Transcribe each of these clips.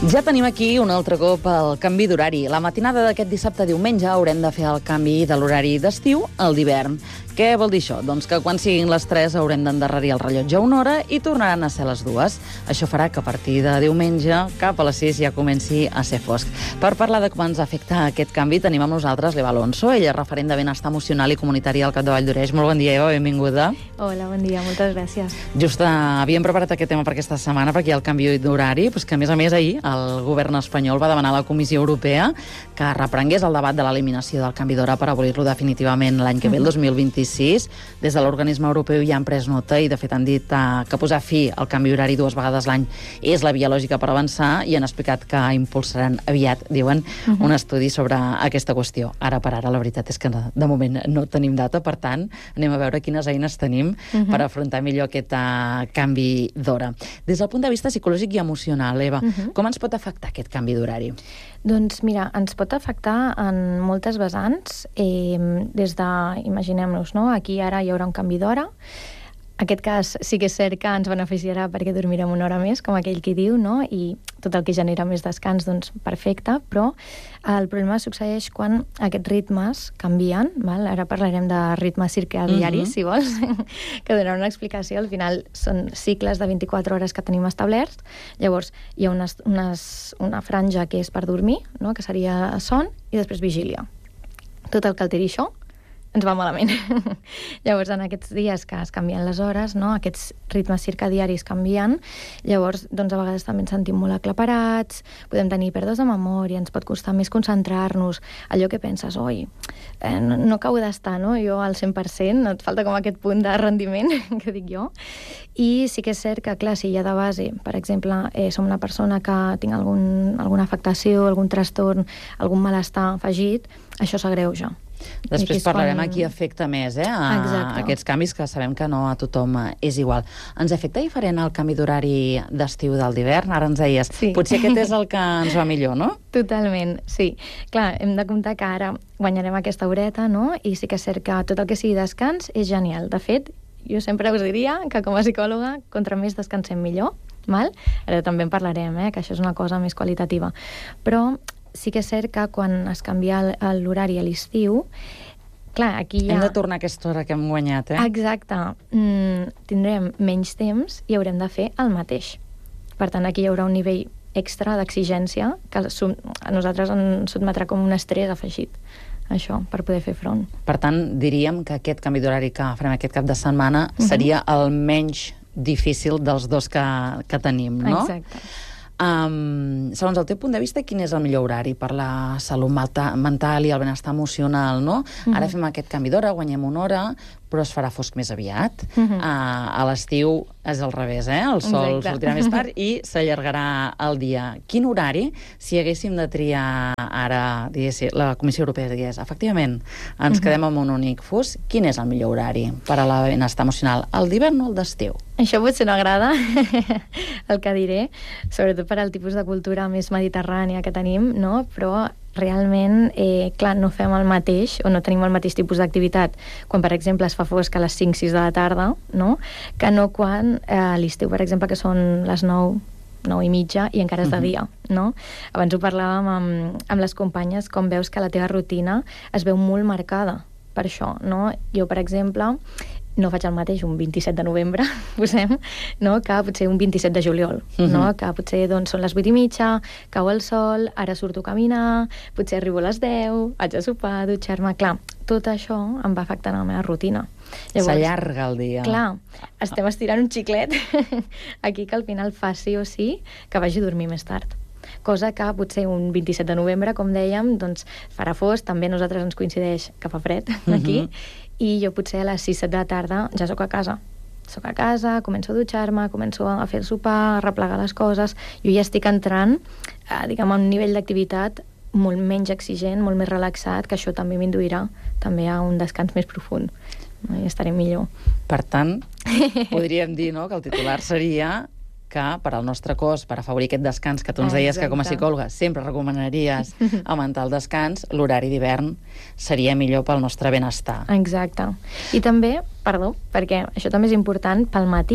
Ja tenim aquí un altre cop el canvi d'horari. La matinada d'aquest dissabte a diumenge haurem de fer el canvi de l'horari d'estiu al d'hivern. Què vol dir això? Doncs que quan siguin les 3 haurem d'endarrerir el rellotge una hora i tornaran a ser les 2. Això farà que a partir de diumenge, cap a les 6, ja comenci a ser fosc. Per parlar de com ens afecta aquest canvi, tenim amb nosaltres l'Eva Alonso. Ella és referent de benestar emocional i comunitari al Cap de Valldoreix. Molt bon dia, Eva, benvinguda. Hola, bon dia, moltes gràcies. Just havíem preparat aquest tema per aquesta setmana, perquè hi ha el canvi d'horari, que a més ahir el govern espanyol va demanar a la Comissió Europea que reprengués el debat de l'eliminació del canvi d'hora per abolir-lo definitivament l'any que ve, el 2026. Des de l'organisme europeu ja han pres nota i, de fet, han dit que posar fi al canvi horari 2 vegades l'any és la via lògica per avançar i han explicat que impulsaran aviat, diuen, un estudi sobre aquesta qüestió. Ara per ara, la veritat és que de moment no tenim data, per tant, anem a veure quines eines tenim per afrontar millor aquest canvi d'hora. Des del punt de vista psicològic i emocional, Eva, com ens pot afectar aquest canvi d'horari? Doncs mira, ens pot afectar en moltes vessants, des de, imaginem-nos, no? Aquí ara hi haurà un canvi d'hora. Aquest cas sí que és cert que ens beneficiarà perquè dormirem una hora més, com aquell qui diu, no? I tot el que genera més descans, doncs perfecte, però el problema succeeix quan aquests ritmes canvien, val? Ara parlarem de ritmes circadiaris, si vols, que donaran una explicació. Al final són cicles de 24 hores que tenim establerts, llavors hi ha una franja que és per dormir, no? Que seria son, i després vigília. Tot el que alteri això ens va malament. Llavors, en aquests dies que es canvien les hores, no? Aquests ritmes circadiaris canvien, llavors, doncs, a vegades també ens sentim molt aclaparats, podem tenir pèrdues de memòria, ens pot costar més concentrar-nos, allò que penses, oi, no acabo d'estar, no? Jo al 100%, et falta com aquest punt de rendiment, que dic jo, i sí que és cert que, clar, si ja de base, per exemple, som una persona que tinc alguna afectació, algun trastorn, algun malestar afegit, això s'agreuja. Després parlarem a qui afecta més, aquests canvis, que sabem que no a tothom és igual. Ens afecta diferent el canvi d'horari d'estiu del d'hivern? Ara ens deies, sí. Potser aquest és el que ens va millor, no? Totalment, sí. Clar, hem de comptar que ara guanyarem aquesta horeta, no? I sí que és cert que tot el que sigui descans és genial. De fet, jo sempre us diria que com a psicòloga, contra més descansem millor, val? Ara també en parlarem, que això és una cosa més qualitativa. Però sí que és cert que quan es canvia l'horari a l'estiu, clar, aquí ja... Hem de tornar a aquesta hora que hem guanyat, Exacte. Tindrem menys temps i haurem de fer el mateix. Per tant, aquí hi haurà un nivell extra d'exigència que a nosaltres ens sotmetrà com un estrès afegit, això, per poder fer front. Per tant, diríem que aquest canvi d'horari que farem aquest cap de setmana seria el menys difícil dels dos que tenim, no? Exacte. Segons el teu punt de vista, quin és el millor horari per la salut mental i el benestar emocional, no? Ara fem aquest canvi d'hora, guanyem una hora, però es farà fosc més aviat. A l'estiu és al revés, el sol sortirà més tard i s'allargarà el dia. Quin horari, si haguéssim de triar ara, la Comissió Europea digués, efectivament, ens quedem amb un únic fus, quin és el millor horari per a la benestar emocional, el d'hivern o el d'estiu? Això potser no agrada, el que diré, sobretot per al tipus de cultura més mediterrània que tenim, no? Però realment, clar, no fem el mateix o no tenim el mateix tipus d'activitat quan, per exemple, es fa fosc a les 5-6 de la tarda, no? Que no quan a l'estiu, per exemple, que són les 9:30 i encara és de dia, no? Abans ho parlàvem amb les companyes, com veus que la teva rutina es veu molt marcada per això, no? Jo, per exemple, no faig el mateix un 27 de novembre, posem, no? Que potser un 27 de juliol, no? Que potser doncs, són les 8:30, cau el sol, ara surto a caminar, potser arribo a les 10, haig de sopar, dutxar-me... Clar, tot això em va afectant la meva rutina. S'allarga el dia. Clar, estem estirant un xiclet aquí que al final fa sí o sí que vagi a dormir més tard. Cosa que potser un 27 de novembre, com dèiem, doncs farà fosc, també a nosaltres ens coincideix que fa fred aquí, i jo potser a les 6-7 de la tarda ja sóc a casa. Soc a casa, començo a dutxar-me, començo a fer el sopar, a replegar les coses. Jo ja estic entrant, diguem, a un nivell d'activitat molt menys exigent, molt més relaxat, que això també m'induirà també a un descans més profund. I estaré millor. Per tant, podríem dir, no?, que el titular seria que per al nostre cos, per afavorir aquest descans que tu ens deies que com a psicòloga sempre recomanaries augmentar el descans, l'horari d'hivern seria millor pel nostre benestar. Exacte. I també, perdó, perquè això també és important, pel matí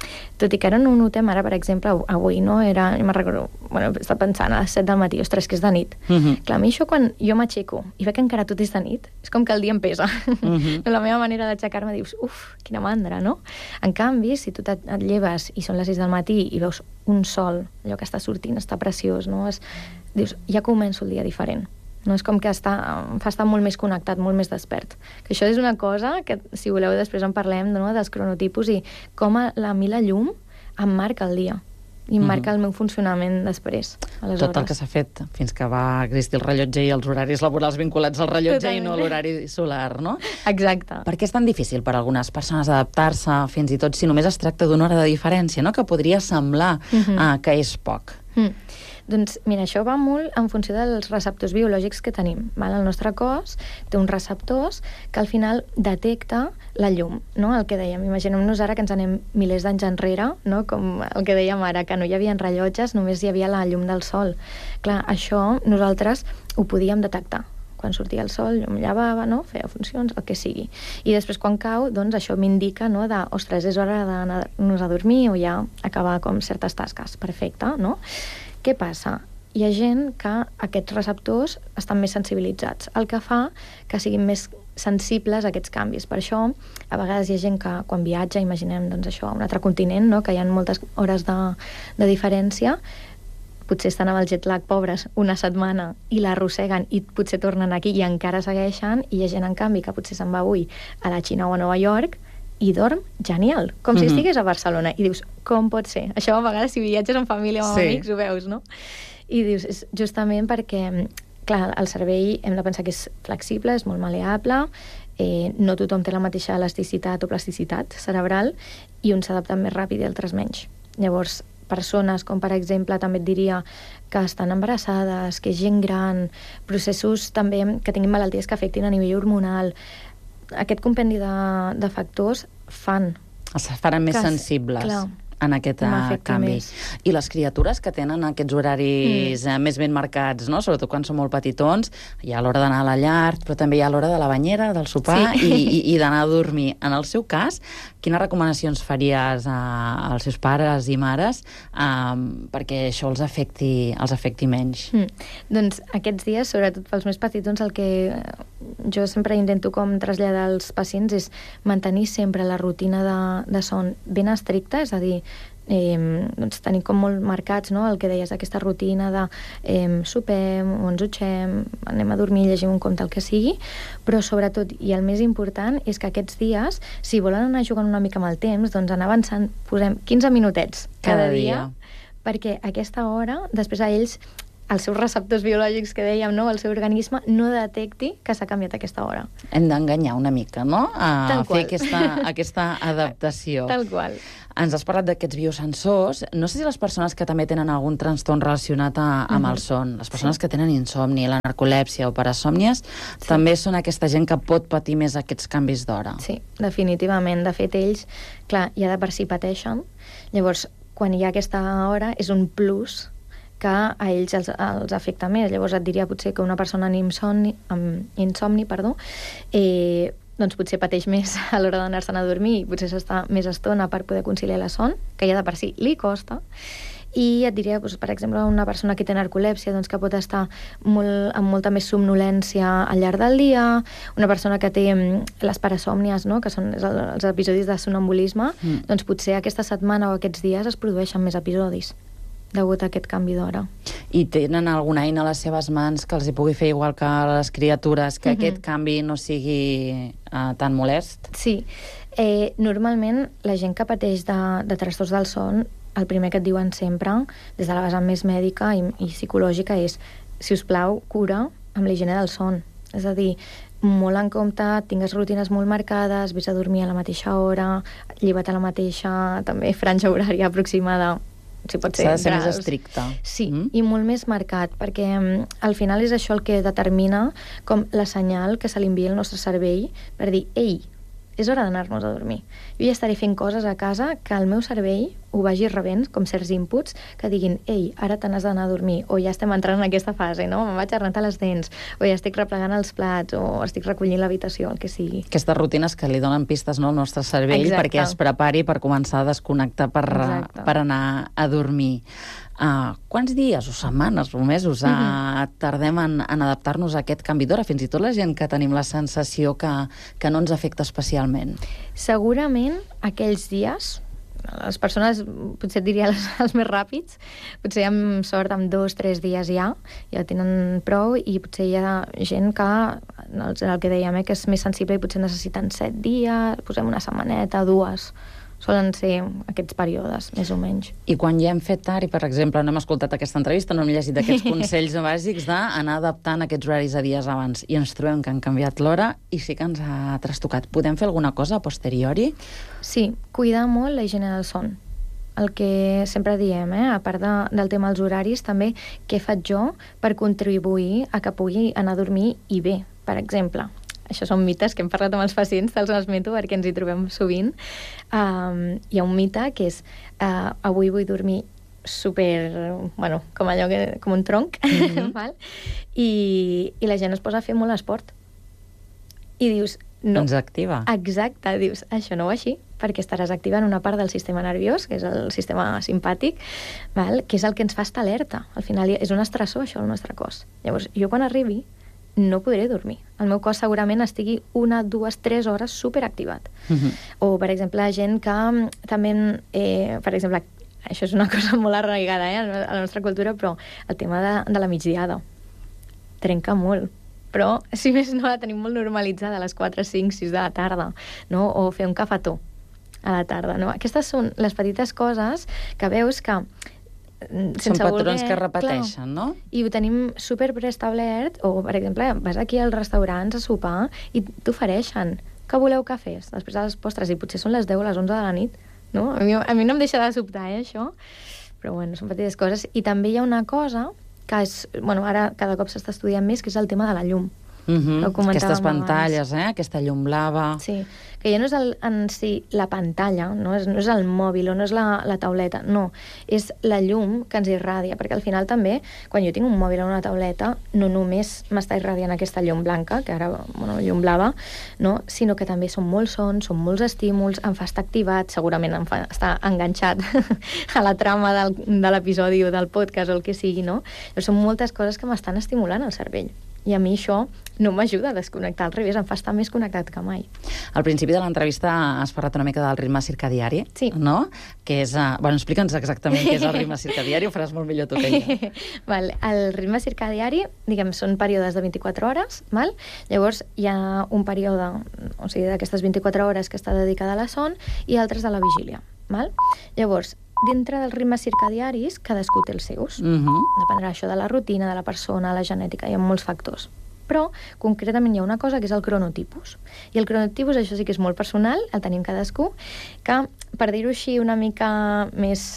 Tot i que ara no ho notem, ara, per exemple, avui, no? Jo me'n recordo, estava pensant a les 7 del matí, ostres, que és de nit. Clar, a mi això, quan jo m'aixeco i veig que encara tot és de nit, és com que el dia em pesa. La meva manera d'aixecar-me dius, quina mandra, no? En canvi, si tu et lleves i són les 6 del matí i veus un sol, allò que està sortint, està preciós, no? Dius, ja començo el dia diferent. No és com que em fa estar molt més connectat, molt més despert. Que això és una cosa que, si voleu, després en parlem, no? Dels cronotipus i com a mi la llum em marca el dia i em marca el meu funcionament després. Aleshores. Tot el que s'ha fet fins que va existir el rellotge i els horaris laborals vinculats al rellotge i no a l'horari solar, no? Exacte. Per què és tan difícil per a algunes persones adaptar-se, fins i tot si només es tracta d'una hora de diferència, no? Que podria semblar que és poc. Doncs mira, això va molt en funció dels receptors biològics que tenim. El nostre cos té uns receptors que al final detecta la llum, no? El que dèiem, imaginem-nos ara que ens anem milers d'anys enrere, no? Com el que dèiem ara, que no hi havia rellotges, només hi havia la llum del sol. Clar, això nosaltres ho podíem detectar. Quan sortia el sol, jo em llevava, no? Feia funcions, el que sigui. I després, quan cau, doncs això m'indica, no? Ostres, és hora d'anar-nos a dormir o ja acabar com certes tasques. Perfecte, no? Què passa? Hi ha gent que aquests receptors estan més sensibilitzats, el que fa que siguin més sensibles a aquests canvis. Per això, a vegades hi ha gent que quan viatja, imaginem doncs això, a un altre continent, no? Que hi ha moltes hores de diferència, potser estan amb el jet lag, pobres, una setmana, i l'arrosseguen i potser tornen aquí i encara segueixen, i hi ha gent, en canvi, que potser se'n va avui a la Xina o a Nova York i dorm genial, com si estigués a Barcelona. I dius, com pot ser? Això a vegades si viatges en família o amb amics ho veus, no? I dius, és justament perquè, clar, el cervell hem de pensar que és flexible, és molt maleable, no tothom té la mateixa elasticitat o plasticitat cerebral i uns s'adapten més ràpid i altres menys. Llavors, persones com, per exemple, també et diria que estan embarassades, que és gent gran, processos també que tinguin malalties que afectin a nivell hormonal, aquest compendi de factors fan... Els faran més sensibles. Clar, en aquest canvi. Més. I les criatures que tenen aquests horaris més ben marcats, no? Sobretot quan són molt petitons, hi ha l'hora d'anar a la llar, però també hi ha l'hora de la banyera, del sopar i d'anar a dormir. En el seu cas, quines recomanacions faries als seus pares i mares perquè això els afecti menys? Doncs aquests dies, sobretot pels més petitons, el que jo sempre intento com traslladar als pacients és mantenir sempre la rutina de son ben estricta, és a dir, doncs tenir com molt marcats, no? El que deies, aquesta rutina de sopem, o ens dutxem, anem a dormir, llegim un conte, el que sigui, però sobretot, i el més important, és que aquests dies, si volen anar jugant una mica amb el temps, doncs anar avançant, posem 15 minutets cada dia, perquè a aquesta hora, després a ells, els seus receptors biològics que dèiem, no? El seu organisme no detecti que s'ha canviat aquesta hora. Hem d'enganyar una mica, no? A fer aquesta adaptació. Tal qual. Ens has parlat d'aquests biosensors. No sé si les persones que també tenen algun trastorn relacionat amb el son, les persones que tenen insomni, la narcolèpsia o parasòmnies, també són aquesta gent que pot patir més aquests canvis d'hora. Sí, definitivament. De fet, ells, clar, ja de per si pateixen. Llavors, quan hi ha aquesta hora, és un plus que a ells els afecta més. Llavors et diria potser que una persona amb insomni, doncs potser pateix més a l'hora d'anar-se'n a dormir i potser s'està més estona per poder conciliar la son, que ja de per si li costa. I et diria, doncs, per exemple, una persona que té narcolèpsia, doncs, que pot estar amb molta més somnolència al llarg del dia, una persona que té les parasòmnies, no? Que són els episodis de sonambulisme, doncs potser aquesta setmana o aquests dies es produeixen més episodis degut a aquest canvi d'hora. I tenen alguna eina a les seves mans que els hi pugui fer igual que a les criatures, que aquest canvi no sigui tan molest? Sí. Normalment, la gent que pateix de trastorns del son, el primer que et diuen sempre, des de la vessant més mèdica i psicològica, és, si us plau, cura amb la higiene del son. És a dir, molt en compte, tingues rutines molt marcades, vés a dormir a la mateixa hora, lleva't a la mateixa, també franja horària aproximada, si pot ser. S'ha de ser més estricte. Sí, i molt més marcat, perquè al final és això el que determina com la senyal que se li envia al nostre cervell per dir, ei, és hora d'anar-nos a dormir. Jo ja estaré fent coses a casa que el meu cervell ho vagis rebent, com certs inputs, que diguin, ei, ara te n'has d'anar a dormir, o ja estem entrant en aquesta fase, no? Me'n vaig a rentar les dents, o ja estic replegant els plats, o estic recollint l'habitació, el que sigui. Aquestes rutines que li donen pistes, no, al nostre cervell perquè es prepari per començar a desconnectar per anar a dormir. Quants dies o setmanes o mesos tardem en adaptar-nos a aquest canvi d'hora? Fins i tot la gent que tenim la sensació que no ens afecta especialment. Segurament aquells dies, les persones, potser diria els més ràpids, potser amb sort amb 2-3 dies ja tenen prou, i potser hi ha gent que, el que dèiem, que és més sensible i potser necessiten 7 dies, posem una setmaneta, 2... Solen ser aquests períodes, més o menys. I quan ja hem fet tard, i per exemple no hem escoltat aquesta entrevista, no hem llegit aquests consells bàsics d'anar adaptant aquests horaris a dies abans, i ens trobem que han canviat l'hora i sí que ens ha trastocat. Podem fer alguna cosa a posteriori? Sí, cuidar molt la higiene del son. El que sempre diem, a part del tema dels horaris, també què faig jo per contribuir a que pugui anar a dormir i bé. Per exemple, això són mites que hem parlat amb els pacients, te'ls esmento perquè ens hi trobem sovint. Hi ha un mite que és avui vull dormir super, bueno, com allò com un tronc, val? I la gent es posa a fer molt esport. I dius... No. Ens activa. Exacte, dius, això no va així, perquè estaràs activant una part del sistema nerviós, que és el sistema simpàtic, val? Que és el que ens fa estar alerta. Al final és un estressor, això, al nostre cos. Llavors, jo quan arribi no podré dormir. El meu cos segurament estigui 1, 2, 3 hores superactivat. O, per exemple, gent que també, per exemple, això és una cosa molt arraigada a la nostra cultura, però el tema de la migdiada trenca molt. Però, si més no, la tenim molt normalitzada a les 4, 5, 6 de la tarda, no? O fer un cafetó a la tarda, no? Aquestes són les petites coses que veus que són patrons que repeteixen, no? I ho tenim super preestablert, o, per exemple, vas aquí als restaurants a sopar i t'ofereixen, què voleu que fes? Després de les postres, i potser són les 10 o les 11 de la nit, no? A mi no em deixa de sobtar, això. Però, bueno, són petites coses. I també hi ha una cosa que és, bueno, ara cada cop s'està estudiant més, que és el tema de la llum. Aquestes pantalles, aquesta llum blava... Sí, que ja no és en si la pantalla, no és el mòbil o no és la tauleta, no, és la llum que ens irradia, perquè al final també, quan jo tinc un mòbil o una tauleta, no només m'està irradiant aquesta llum blanca, que ara, bueno, llum blava, no? Sinó que també són molts sons, són molts estímuls, em fa estar activat, segurament em fa estar enganxat a la trama de l'episodi o del podcast o el que sigui, no? Però són moltes coses que m'estan estimulant el cervell. I a mi això no m'ajuda a desconnectar, al revés, em fa estar més connectat que mai. Al principi de l'entrevista has parlat una mica del ritme circadiari, no? Que és... Bueno, explica'ns exactament què és el ritme circadiari, ho faràs molt millor tu que jo. Val. El ritme circadiari, diguem, són períodes de 24 hores, val? Llavors hi ha un període, o sigui, d'aquestes 24 hores que està dedicada a la son i altres a la vigília, val? Llavors, dintre dels ritmes circadiaris, cadascú té els seus. Dependrà això de la rutina, de la persona, la genètica, hi ha molts factors. Però, concretament, hi ha una cosa que és el cronotipus. I el cronotipus, això sí que és molt personal, el tenim cadascú, que, per dir-ho així una mica més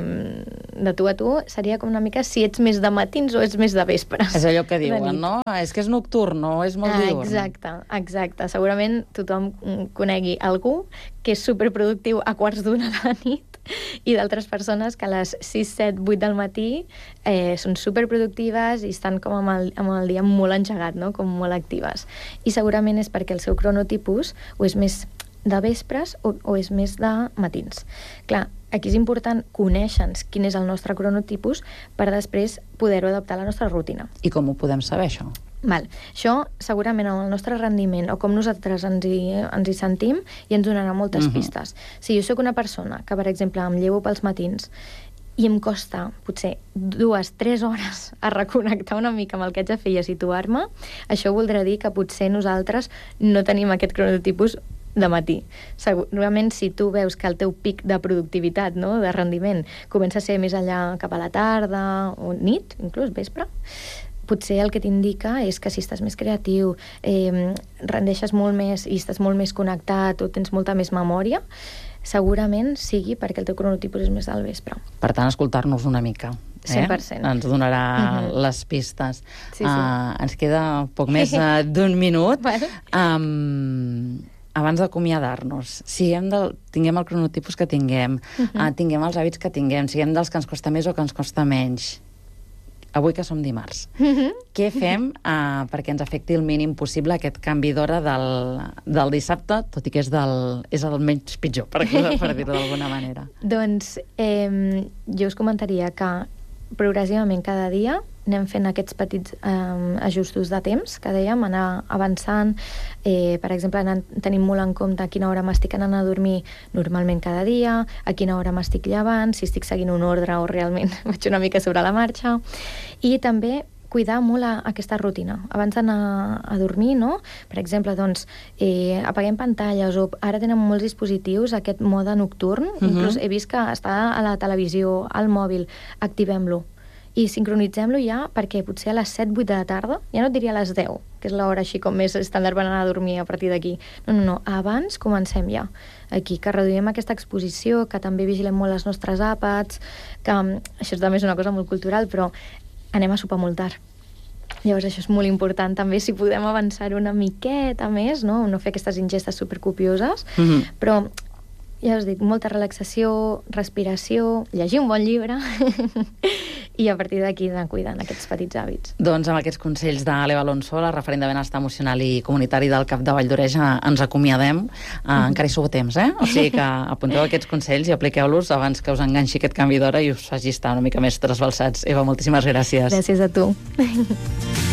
de tu a tu, seria com una mica si ets més de matins o ets més de vespres. És allò que diuen, no? És que és nocturn, no? És molt diurn. Exacte. Segurament tothom conegui algú que és superproductiu a 1:15 de la nit i d'altres persones que a les 6, 7, 8 del matí són superproductives i estan com amb el dia molt engegat, no? Com molt actives. I segurament és perquè el seu cronotipus o és més de vespres o és més de matins. Clar, aquí és important conèixer-nos quin és el nostre cronotipus per després poder-ho adaptar a la nostra rutina. I com ho podem saber, això? Val. Això, segurament, amb el nostre rendiment o com nosaltres ens hi sentim, i ens donarà moltes pistes. Si jo sóc una persona que, per exemple, em llevo pels matins i em costa, potser, 2-3 hores a reconnectar una mica amb el que haig de fer i a situar-me, això voldrà dir que potser nosaltres no tenim aquest cronotipus de matí. Segurament, si tu veus que el teu pic de productivitat, no?, de rendiment, comença a ser més allà cap a la tarda o nit, inclús vespre, potser el que t'indica és que si estàs més creatiu, rendeixes molt més i estàs molt més connectat o tens molta més memòria, segurament sigui perquè el teu cronotipus és més del vespre. Per tant, escoltar-nos una mica. 100%. Ens donarà les pistes. Ens queda poc més d'un minut. abans d'acomiadar-nos, tinguem el cronotipus que tinguem, tinguem els hàbits que tinguem, siguem dels que ens costa més o que ens costa menys. Avui que som dimarts, què fem perquè ens afecti el mínim possible aquest canvi d'hora del dissabte, tot i que és el menys pitjor, per dir-ho d'alguna manera? Doncs jo us comentaria que progressivament cada dia anem fent aquests petits ajustos de temps, que dèiem, anar avançant. Per exemple, tenim molt en compte a quina hora m'estic anant a dormir normalment cada dia, a quina hora m'estic llevant, si estic seguint un ordre o realment vaig una mica sobre la marxa. I també cuidar molt aquesta rutina. Abans d'anar a dormir, no? Per exemple, doncs, apaguem pantalles, o ara tenen molts dispositius aquest mode nocturn, inclús he vist que està a la televisió, al mòbil, activem-lo. I sincronitzem-lo ja perquè potser a les 7-8 de la tarda, ja no et diria a les 10, que és l'hora així com més estàndard per anar a dormir a partir d'aquí. No, abans comencem ja. Aquí, que reduïm aquesta exposició, que també vigilem molt les nostres àpats, que això també és una cosa molt cultural, però anem a sopar molt tard. Llavors això és molt important també, si podem avançar una miqueta més, no fer aquestes ingestes supercopioses, però ja us dic, molta relaxació, respiració, llegir un bon llibre i a partir d'aquí anar cuidant aquests petits hàbits. Doncs amb aquests consells d'Eva Alonso, la referent de benestar emocional i comunitari del CAP de Valldoreix, ens acomiadem. Encara hi sou a temps, O sigui que apunteu aquests consells i apliqueu-los abans que us enganxi aquest canvi d'hora i us faci estar una mica més trasbalsats. Eva, moltíssimes gràcies. Gràcies a tu.